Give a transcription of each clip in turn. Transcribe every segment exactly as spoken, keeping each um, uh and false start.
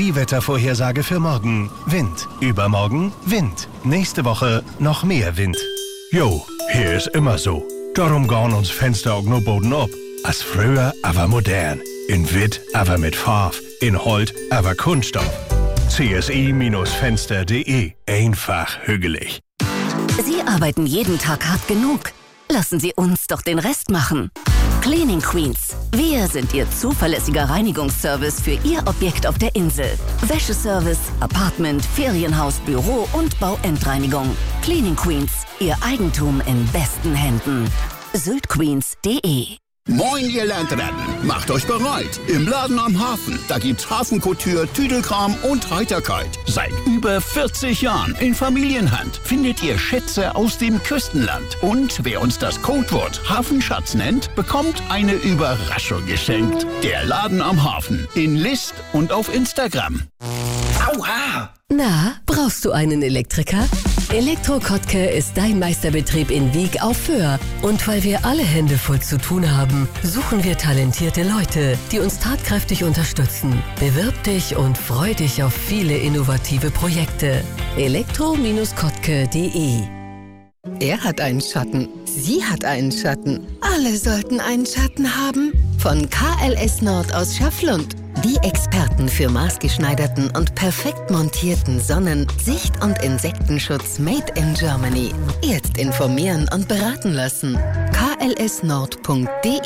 Die Wettervorhersage für morgen. Wind. Übermorgen Wind. Nächste Woche noch mehr Wind. Jo, hier ist immer so. Darum gauen uns Fenster auch nur Boden ab. Als früher, aber modern. In Witt, aber mit Farbe. In Holt, aber Kunststoff. C S I Fenster punkt de. Einfach hügelig. Sie arbeiten jeden Tag hart genug. Lassen Sie uns doch den Rest machen. Cleaning Queens. Wir sind Ihr zuverlässiger Reinigungsservice für Ihr Objekt auf der Insel. Wäscheservice, Apartment, Ferienhaus, Büro und Bauendreinigung. Cleaning Queens. Ihr Eigentum in besten Händen. Syltqueens punkt de. Moin, ihr Landratten! Macht euch bereit! Im Laden am Hafen, da gibt's Hafenkouture, Tüdelkram und Heiterkeit. Seit über vierzig Jahren in Familienhand findet ihr Schätze aus dem Küstenland. Und wer uns das Codewort Hafenschatz nennt, bekommt eine Überraschung geschenkt. Der Laden am Hafen in List und auf Instagram. Aua! Na, brauchst du einen Elektriker? Elektro Kottke ist dein Meisterbetrieb in Wieg auf Föhr. Und weil wir alle Hände voll zu tun haben, suchen wir talentierte Leute, die uns tatkräftig unterstützen. Bewirb dich und freu dich auf viele innovative Projekte. elektro Kottke punkt de. Er hat einen Schatten. Sie hat einen Schatten. Alle sollten einen Schatten haben. Von K L S Nord aus Schafflund. Die Experten für maßgeschneiderten und perfekt montierten Sonnen-, Sicht- und Insektenschutz made in Germany. Jetzt informieren und beraten lassen. K L S Nord punkt de.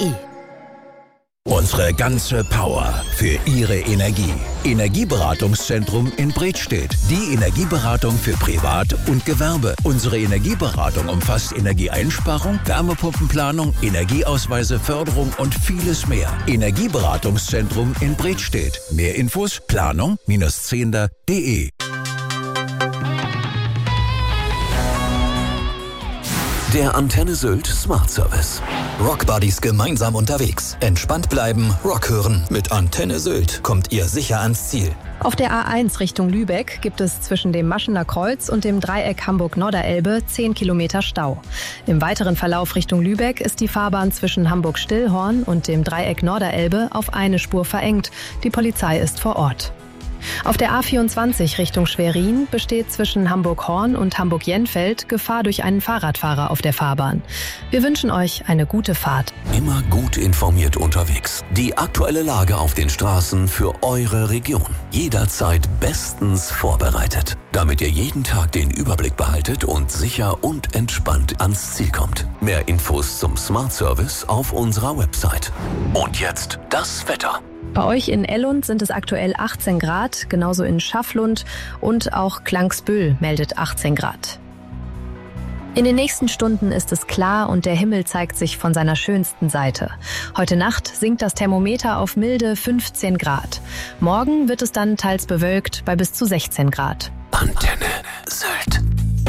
Unsere ganze Power für Ihre Energie. Energieberatungszentrum in Bredstedt. Die Energieberatung für Privat und Gewerbe. Unsere Energieberatung umfasst Energieeinsparung, Wärmepumpenplanung, Energieausweise, Förderung und vieles mehr. Energieberatungszentrum in Bredstedt. Mehr Infos planung zehnder punkt de. Der Antenne Sylt Smart Service. Rockbuddies gemeinsam unterwegs. Entspannt bleiben, Rock hören. Mit Antenne Sylt kommt ihr sicher ans Ziel. Auf der A eins Richtung Lübeck gibt es zwischen dem Maschener Kreuz und dem Dreieck Hamburg-Norderelbe zehn Kilometer Stau. Im weiteren Verlauf Richtung Lübeck ist die Fahrbahn zwischen Hamburg-Stillhorn und dem Dreieck Norderelbe auf eine Spur verengt. Die Polizei ist vor Ort. Auf der A vierundzwanzig Richtung Schwerin besteht zwischen Hamburg-Horn und Hamburg-Jenfeld Gefahr durch einen Fahrradfahrer auf der Fahrbahn. Wir wünschen euch eine gute Fahrt. Immer gut informiert unterwegs. Die aktuelle Lage auf den Straßen für eure Region. Jederzeit bestens vorbereitet, damit ihr jeden Tag den Überblick behaltet und sicher und entspannt ans Ziel kommt. Mehr Infos zum Smart Service auf unserer Website. Und jetzt das Wetter. Bei euch in Ellund sind es aktuell achtzehn Grad, genauso in Schafflund und auch Klangsbüll meldet achtzehn Grad. In den nächsten Stunden ist es klar und der Himmel zeigt sich von seiner schönsten Seite. Heute Nacht sinkt das Thermometer auf milde fünfzehn Grad. Morgen wird es dann teils bewölkt bei bis zu sechzehn Grad.